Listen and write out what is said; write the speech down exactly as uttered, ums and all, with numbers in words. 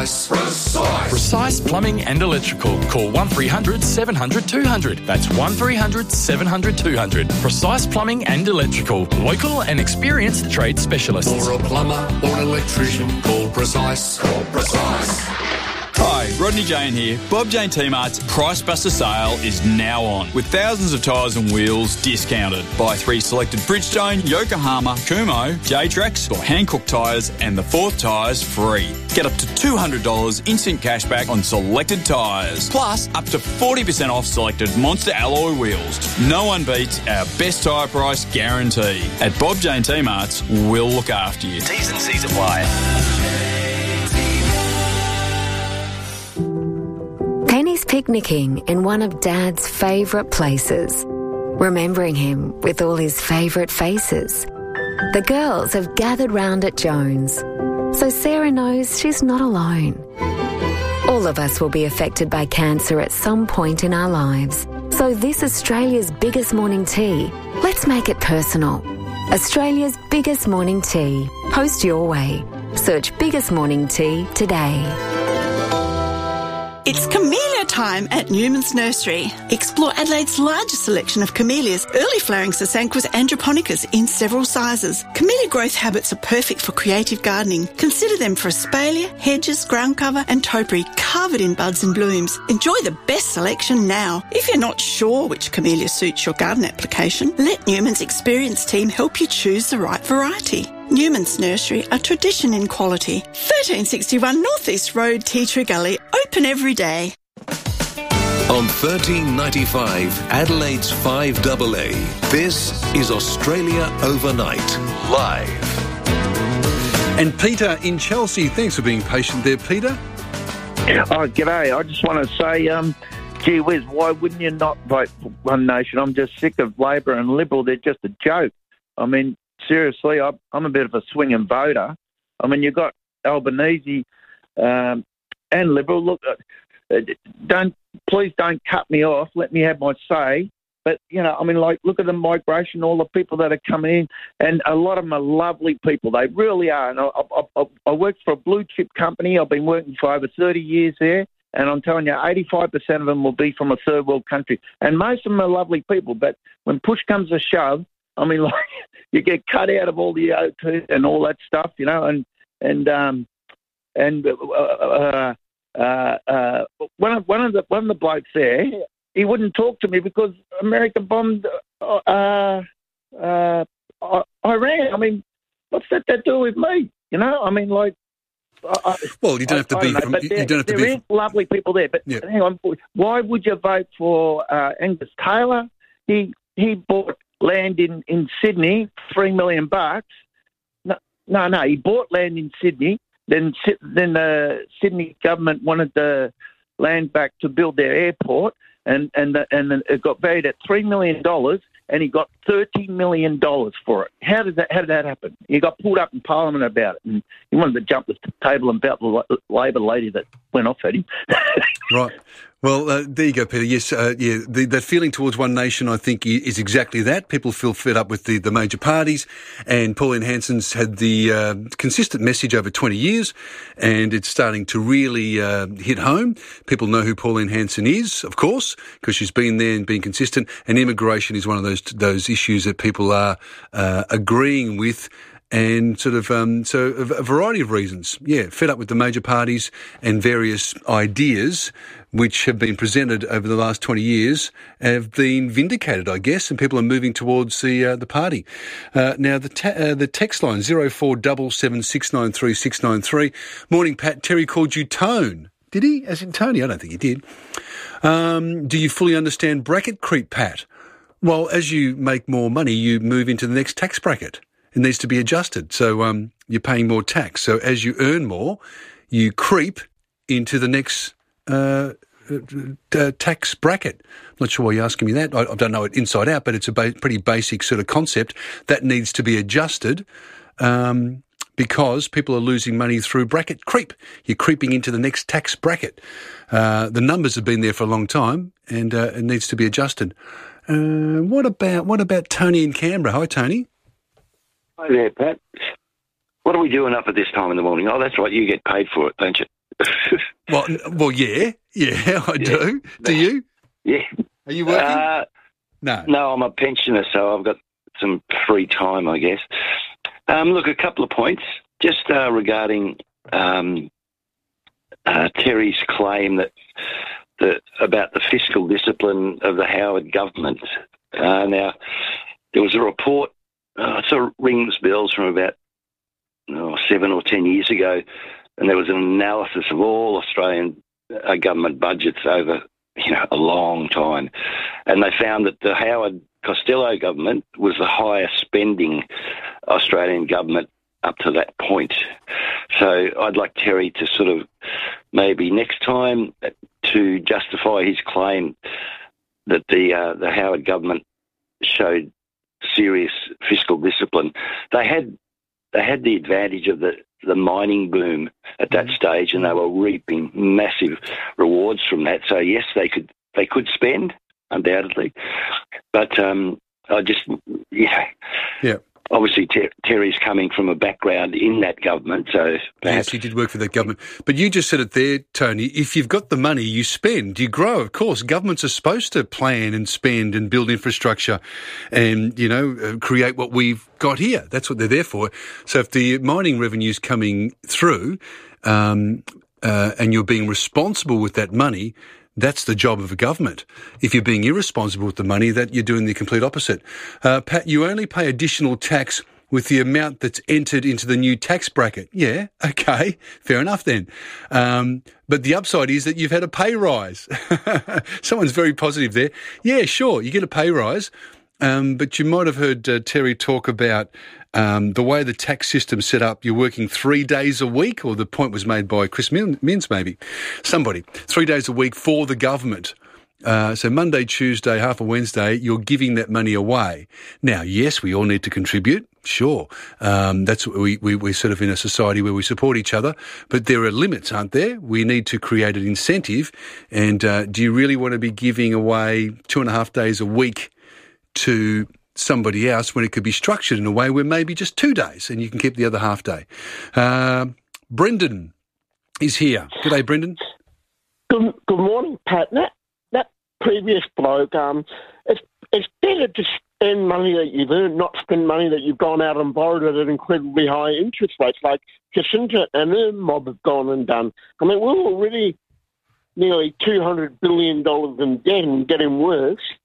Precise. Precise Plumbing and Electrical. Call one three hundred seven hundred two hundred. That's one three hundred seven hundred two hundred. Precise Plumbing and Electrical. Local and experienced trade specialists. For a plumber or an electrician, call Precise. Call Precise. Hi, Rodney Jane here. Bob Jane T-Mart's Price Buster sale is now on, with thousands of tyres and wheels discounted. Buy three selected Bridgestone, Yokohama, Kumho, J-Trax or Hankook tyres and the fourth tyres free. Get up to two hundred dollars instant cashback on selected tyres, plus up to forty percent off selected Monster alloy wheels. No one beats our best tyre price guarantee. At Bob Jane T-Mart's, we'll look after you. T's and C's apply. Penny's picnicking in one of Dad's favourite places, remembering him with all his favourite faces. The girls have gathered round at Jones, so Sarah knows she's not alone. All of us will be affected by cancer at some point in our lives, so this Australia's biggest morning tea, let's make it personal. Australia's biggest morning tea. Post your way. Search Biggest Morning Tea today. It's camellia time at Newman's Nursery. Explore Adelaide's largest selection of camellias, early flowering Sasanquas and japonicas in several sizes. Camellia growth habits are perfect for creative gardening. Consider them for espalier, hedges, ground cover and topiary covered in buds and blooms. Enjoy the best selection now. If you're not sure which camellia suits your garden application, let Newman's experienced team help you choose the right variety. Newman's Nursery, a tradition in quality. thirteen sixty-one North East Road, Tea Tree Gully, open every day. On thirteen ninety-five, Adelaide's five A A, this is Australia Overnight, live. And Peter in Chelsea, thanks for being patient there, Peter. Oh, g'day. I just want to say, um, gee whiz, why wouldn't you not vote for One Nation? I'm just sick of Labor and Liberal. They're just a joke. I mean, seriously, I'm a bit of a swinging voter. I mean, you've got Albanese um, and Liberal. Look, don't please don't cut me off. Let me have my say. But, you know, I mean, like, look at the migration, all the people that are coming in, and a lot of them are lovely people. They really are. And I, I, I, I worked for a blue-chip company. I've been working for over thirty years there, and I'm telling you, eighty-five percent of them will be from a third-world country. And most of them are lovely people. But when push comes to shove, I mean, like, you get cut out of all the O T and all that stuff, you know, and and um, and uh, uh, uh, uh, one of one of the one of the blokes there, he wouldn't talk to me because America bombed uh, uh, Iran. I mean, what's that to do with me? You know, I mean, like. I, well, you don't have to be. Know, From, but you there, don't have to there be. is lovely people there, but yeah. hang on. Why would you vote for uh, Angus Taylor? He he bought land in, in Sydney, three million bucks. No, no, no. He bought land in Sydney. Then, then the Sydney government wanted the land back to build their airport, and and the, and it got valued at three million dollars, and he got thirty million dollars for it. How did that? How did that happen? He got pulled up in Parliament about it, and he wanted to jump the table and about the Labor lady that went off at him. Right. Well, uh, there you go, Peter. Yes, uh, yeah, the, the feeling towards One Nation, I think, is exactly that. People feel fed up with the, the major parties, and Pauline Hanson's had the uh, consistent message over twenty years, and it's starting to really uh, hit home. People know who Pauline Hanson is, of course, because she's been there and been consistent, and immigration is one of those those issues that people are uh, agreeing with. And sort of, um, so a variety of reasons. Yeah, fed up with the major parties and various ideas which have been presented over the last twenty years have been vindicated, I guess, and people are moving towards the uh, the party. Uh, now, the ta- uh, the text line, zero four seven seven six nine three six nine three. Morning, Pat. Terry called you Tone. Did he? As in Tony? I don't think he did. Um, do you fully understand bracket creep, Pat? Well, as you make more money, you move into the next tax bracket. It needs to be adjusted. So um, you're paying more tax. So as you earn more, you creep into the next uh, uh, tax bracket. I'm not sure why you're asking me that. I, I don't know it inside out, but it's a ba- pretty basic sort of concept that needs to be adjusted um, because people are losing money through bracket creep. You're creeping into the next tax bracket. Uh, the numbers have been there for a long time, and uh, it needs to be adjusted. Uh, what about what about Tony in Canberra? Hi, Tony. Hi there, Pat. What are we doing up at this time in the morning? Oh, that's right, you get paid for it, don't you? Well, well, yeah, yeah, I yeah. do. Do you? Yeah. Are you working? Uh, no. No, I'm a pensioner, so I've got some free time, I guess. Um, look, a couple of points just uh, regarding um, uh, Terry's claim that the, about the fiscal discipline of the Howard government. Uh, now, there was a report, uh, sort of rings bells from about oh, seven or ten years ago, and there was an analysis of all Australian uh, government budgets over, you know, a long time, and they found that the Howard Costello government was the highest spending Australian government up to that point. So I'd like Terry to sort of maybe next time to justify his claim that the uh, the Howard government showed serious fiscal discipline. They had they had the advantage of the, the mining boom at that stage, and they were reaping massive rewards from that. So yes, they could they could spend, undoubtedly, but um, I just yeah yeah. Obviously, Ter- Terry's coming from a background in that government, so perhaps... Yes, he did work for that government. But you just said it there, Tony. If you've got the money, you spend, you grow. Of course, governments are supposed to plan and spend and build infrastructure and, you know, uh, create what we've got here. That's what they're there for. So if the mining revenue's coming through um, uh, and you're being responsible with that money, that's the job of a government. If you're being irresponsible with the money, that you're doing the complete opposite. Uh, Pat, you only pay additional tax with the amount that's entered into the new tax bracket. Yeah, okay, fair enough then. Um, but the upside is that you've had a pay rise. Someone's very positive there. Yeah, sure, you get a pay rise, um, but you might have heard uh, Terry talk about Um, the way the tax system's set up. You're working three days a week, or the point was made by Chris Minns, maybe, somebody, three days a week for the government. Uh, so Monday, Tuesday, half a Wednesday, you're giving that money away. Now, yes, we all need to contribute, sure. Um, that's we, we, we're sort of in a society where we support each other, but there are limits, aren't there? We need to create an incentive. And uh, do you really want to be giving away two and a half days a week to somebody else when it could be structured in a way where maybe just two days and you can keep the other half day? Uh, Brendan is here. G'day, Brendan. Good, good morning, Pat. That, that previous bloke, um, it's, it's better to spend money that you've earned, not spend money that you've gone out and borrowed at incredibly high interest rates like Jacinta and her mob have gone and done. I mean, we're already nearly two hundred billion dollars in debt and getting worse.